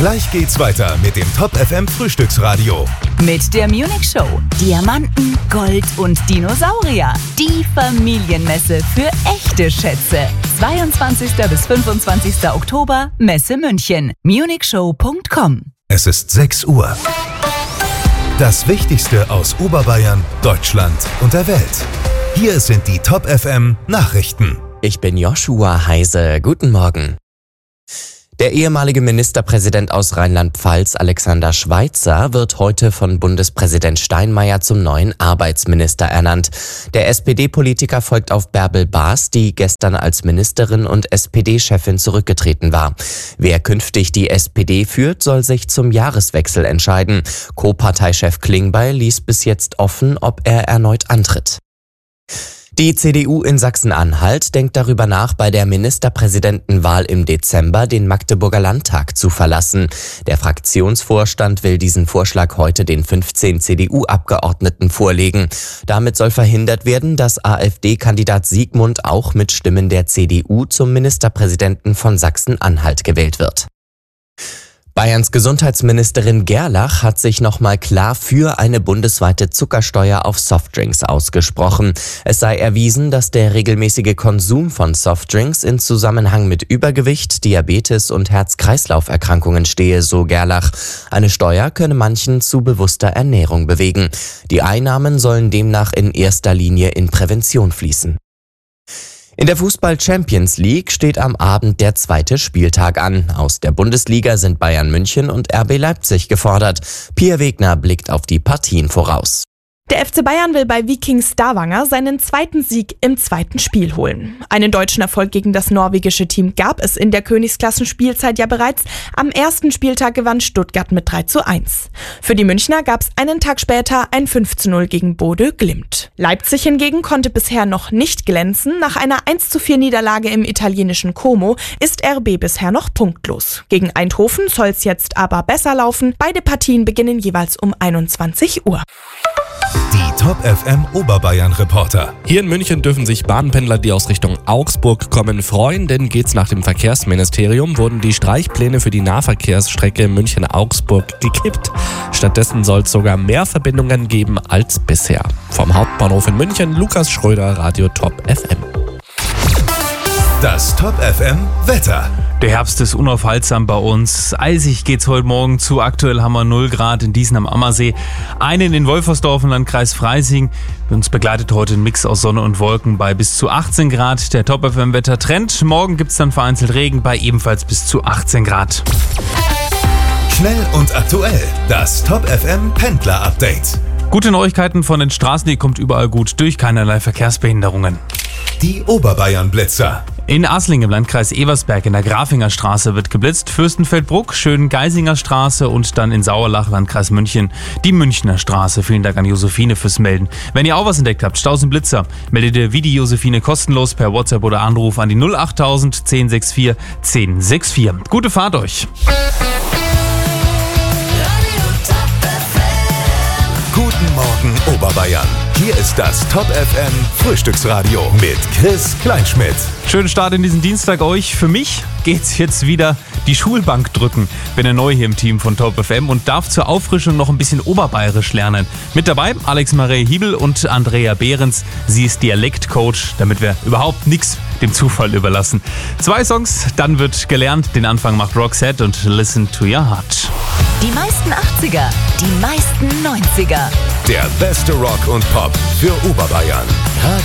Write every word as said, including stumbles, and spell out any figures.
Gleich geht's weiter mit dem Top F M Frühstücksradio. Mit der Munich Show. Diamanten, Gold und Dinosaurier. Die Familienmesse für echte Schätze. zweiundzwanzigsten bis fünfundzwanzigsten Oktober, Messe München. munich show punkt com. Es ist sechs Uhr. Das Wichtigste aus Oberbayern, Deutschland und der Welt. Hier sind die Top F M Nachrichten. Ich bin Joshua Heise. Guten Morgen. Der ehemalige Ministerpräsident aus Rheinland-Pfalz, Alexander Schweitzer, wird heute von Bundespräsident Steinmeier zum neuen Arbeitsminister ernannt. Der S P D-Politiker folgt auf Bärbel Baas, die gestern als Ministerin und S P D-Chefin zurückgetreten war. Wer künftig die S P D führt, soll sich zum Jahreswechsel entscheiden. Co-Parteichef Klingbeil ließ bis jetzt offen, ob er erneut antritt. Die C D U in Sachsen-Anhalt denkt darüber nach, bei der Ministerpräsidentenwahl im Dezember den Magdeburger Landtag zu verlassen. Der Fraktionsvorstand will diesen Vorschlag heute den fünfzehn C D U-Abgeordneten vorlegen. Damit soll verhindert werden, dass AfD-Kandidat Siegmund auch mit Stimmen der C D U zum Ministerpräsidenten von Sachsen-Anhalt gewählt wird. Bayerns Gesundheitsministerin Gerlach hat sich nochmal klar für eine bundesweite Zuckersteuer auf Softdrinks ausgesprochen. Es sei erwiesen, dass der regelmäßige Konsum von Softdrinks in Zusammenhang mit Übergewicht, Diabetes und Herz-Kreislauf-Erkrankungen stehe, so Gerlach. Eine Steuer könne manchen zu bewusster Ernährung bewegen. Die Einnahmen sollen demnach in erster Linie in Prävention fließen. In der Fußball-Champions League steht am Abend der zweite Spieltag an. Aus der Bundesliga sind Bayern München und R B Leipzig gefordert. Pia Wegner blickt auf die Partien voraus. Der F C Bayern will bei Viking Stavanger seinen zweiten Sieg im zweiten Spiel holen. Einen deutschen Erfolg gegen das norwegische Team gab es in der Königsklassenspielzeit ja bereits. Am ersten Spieltag gewann Stuttgart mit drei zu eins. Für die Münchner gab es einen Tag später ein fünf zu null gegen Bodø Glimt. Leipzig hingegen konnte bisher noch nicht glänzen. Nach einer eins zu vier Niederlage im italienischen Como ist R B bisher noch punktlos. Gegen Eindhoven soll es jetzt aber besser laufen. Beide Partien beginnen jeweils um einundzwanzig Uhr. Die Top F M Oberbayern Reporter. Hier in München dürfen sich Bahnpendler, die aus Richtung Augsburg kommen, freuen, denn geht's nach dem Verkehrsministerium, wurden die Streichpläne für die Nahverkehrsstrecke München-Augsburg gekippt. Stattdessen soll es sogar mehr Verbindungen geben als bisher. Vom Hauptbahnhof in München, Lukas Schröder, Radio Top F M. Das Top F M Wetter. Der Herbst ist unaufhaltsam bei uns. Eisig geht's heute Morgen zu. Aktuell haben wir null Grad in Diesen am Ammersee. Einen in Wolfersdorf im Landkreis Freising. Uns begleitet heute ein Mix aus Sonne und Wolken bei bis zu achtzehn Grad. Der Top F M Wettertrend. Morgen gibt's dann vereinzelt Regen bei ebenfalls bis zu achtzehn Grad. Schnell und aktuell. Das Top F M Pendler Update. Gute Neuigkeiten von den Straßen. Die kommt überall gut durch. Keinerlei Verkehrsbehinderungen. Die Oberbayern Blitzer. In Asling im Landkreis Eversberg in der Grafinger Straße wird geblitzt. Fürstenfeldbruck, Schön-Geisinger Straße und dann in Sauerlach, Landkreis München, die Münchner Straße. Vielen Dank an Josephine fürs Melden. Wenn ihr auch was entdeckt habt, Staus und Blitzer, meldet ihr wie die Josephine kostenlos per WhatsApp oder Anruf an die null achttausend zehn sechs vier zehn sechs vier. Gute Fahrt euch! Guten Morgen Oberbayern. Hier ist das Top F M Frühstücksradio mit Chris Kleinschmidt. Schönen Start in diesen Dienstag euch. Für mich geht's jetzt wieder die Schulbank drücken. Bin ja neu hier im Team von Top F M und darf zur Auffrischung noch ein bisschen Oberbayerisch lernen. Mit dabei Alex-Marie Hiebel und Andrea Behrens. Sie ist Dialektcoach, damit wir überhaupt nichts dem Zufall überlassen. Zwei Songs, dann wird gelernt. Den Anfang macht Roxette und Listen to Your Heart. Die meisten achtziger, die meisten neunziger. Der beste Rock und Pop für Oberbayern.